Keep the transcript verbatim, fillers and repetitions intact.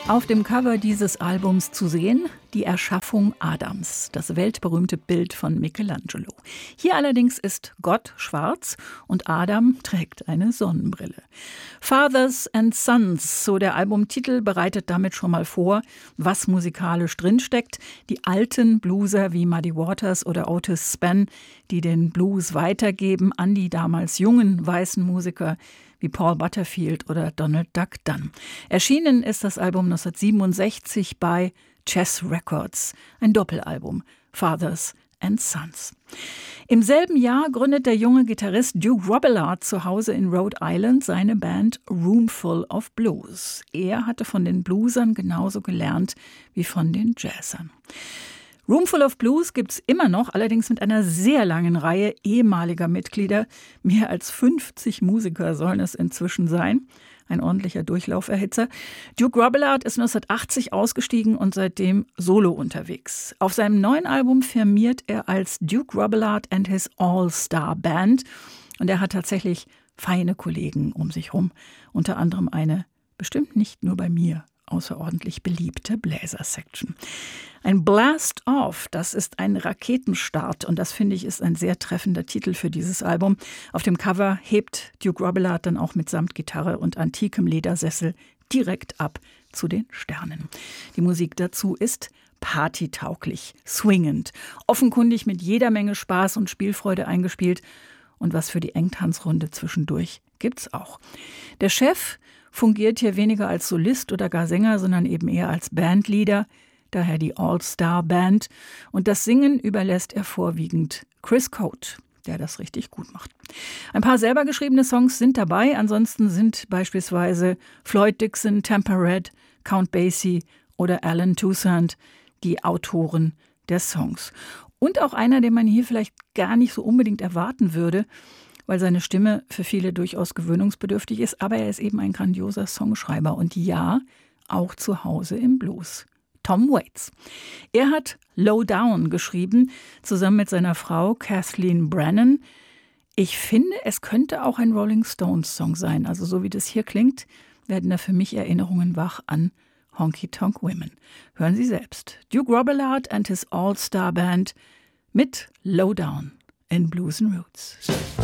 Auf dem Cover dieses Albums zu sehen, die Erschaffung Adams, das weltberühmte Bild von Michelangelo. Hier allerdings ist Gott schwarz und Adam trägt eine Sonnenbrille. Fathers and Sons, so der Albumtitel, bereitet damit schon mal vor, was musikalisch drinsteckt. Die alten Blueser wie Muddy Waters oder Otis Spann, die den Blues weitergeben an die damals jungen weißen Musiker wie Paul Butterfield oder Donald Duck Dunn. Erschienen ist das Album neunzehnhundertsiebenundsechzig bei Chess Records, ein Doppelalbum, Fathers and Sons. Im selben Jahr gründet der junge Gitarrist Duke Robillard zu Hause in Rhode Island seine Band Roomful of Blues. Er hatte von den Bluesern genauso gelernt wie von den Jazzern. Roomful of Blues gibt's immer noch, allerdings mit einer sehr langen Reihe ehemaliger Mitglieder. Mehr als fünfzig Musiker sollen es inzwischen sein. Ein ordentlicher Durchlauferhitzer. Duke Robillard ist neunzehnhundertachtzig ausgestiegen und seitdem solo unterwegs. Auf seinem neuen Album firmiert er als Duke Robillard and his All-Star Band. Und er hat tatsächlich feine Kollegen um sich rum. Unter anderem eine, bestimmt nicht nur bei mir, außerordentlich beliebte Bläser-Section. Ein Blast-Off, das ist ein Raketenstart und das, finde ich, ist ein sehr treffender Titel für dieses Album. Auf dem Cover hebt Duke Robillard dann auch mitsamt Gitarre und antikem Ledersessel direkt ab zu den Sternen. Die Musik dazu ist partytauglich, swingend, offenkundig mit jeder Menge Spaß und Spielfreude eingespielt. Und was für die Engtanzrunde zwischendurch gibt's auch. Der Chef fungiert hier weniger als Solist oder gar Sänger, sondern eben eher als Bandleader, daher die All-Star-Band. Und das Singen überlässt er vorwiegend Chris Cote, der das richtig gut macht. Ein paar selber geschriebene Songs sind dabei, ansonsten sind beispielsweise Floyd Dixon, Tampa Red, Count Basie oder Alan Toussaint die Autoren der Songs. Und auch einer, den man hier vielleicht gar nicht so unbedingt erwarten würde, weil seine Stimme für viele durchaus gewöhnungsbedürftig ist, aber er ist eben ein grandioser Songschreiber und ja, auch zu Hause im Blues. Tom Waits. Er hat Low Down geschrieben, zusammen mit seiner Frau Kathleen Brennan. Ich finde, es könnte auch ein Rolling Stones Song sein. Also so wie das hier klingt, werden da für mich Erinnerungen wach an Honky Tonk Women. Hören Sie selbst. Duke Robillard and his All-Star Band mit Low Down in Blues and Roots.